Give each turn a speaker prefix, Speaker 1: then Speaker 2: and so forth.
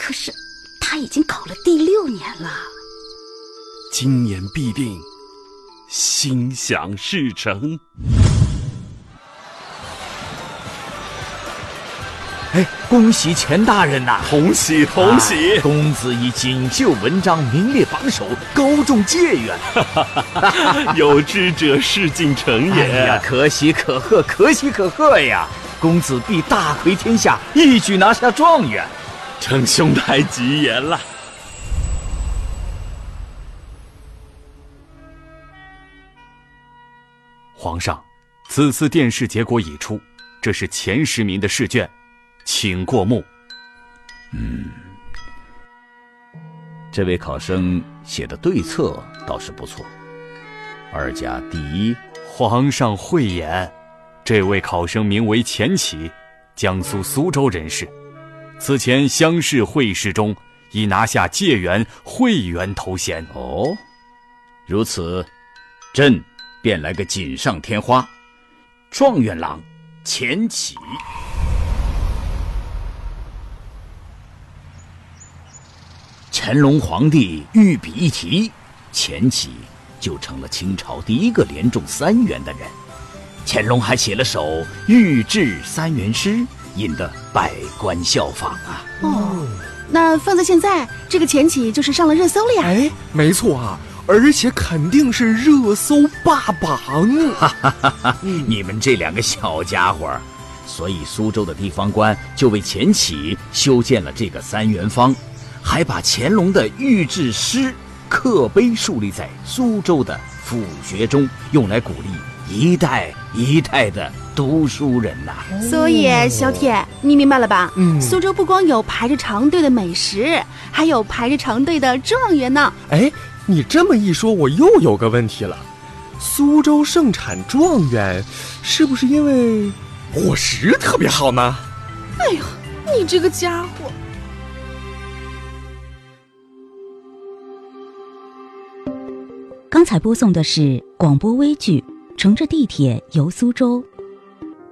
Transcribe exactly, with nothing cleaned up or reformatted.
Speaker 1: 可是他已经考了第六年了，
Speaker 2: 今年必定心想事成。
Speaker 3: 哎，恭喜钱大人呐、啊！
Speaker 2: 同喜同喜、
Speaker 3: 啊！公子以锦绣文章名列榜首，高中解元。
Speaker 2: 有知者事竟成也。
Speaker 3: 哎呀，可喜可贺，可喜可贺呀！公子必大魁天下，一举拿下状元。
Speaker 2: 承兄台吉言了。
Speaker 4: 皇上，此次殿试结果已出，这是前十名的试卷，请过目。
Speaker 3: 嗯，这位考生写的对策倒是不错。二甲第一。
Speaker 4: 皇上慧眼，这位考生名为钱启，江苏苏州人士，此前乡试会试中已拿下解元、会元头衔。
Speaker 3: 哦，如此，朕便来个锦上添花，状元郎钱启。乾隆皇帝御笔一提，钱启就成了清朝第一个连中三元的人。乾隆还写了首御制三元诗，引得百官效仿啊。
Speaker 1: 哦，那放在现在，这个钱启就是上了热搜了呀。
Speaker 5: 哎，没错啊，而且肯定是热搜霸榜。
Speaker 3: 哈哈哈哈！你们这两个小家伙，所以苏州的地方官就为钱启修建了这个三元坊，还把乾隆的御制诗刻碑树立在苏州的府学中，用来鼓励一代一代的读书人呐、啊。
Speaker 1: 所以小铁，你明白了吧？
Speaker 5: 嗯，
Speaker 1: 苏州不光有排着长队的美食，还有排着长队的状元呢。
Speaker 5: 哎，你这么一说，我又有个问题了。苏州盛产状元，是不是因为伙食特别好呢？
Speaker 1: 哎呦，你这个家伙！
Speaker 6: 刚才播送的是广播微剧《乘着地铁游苏州》，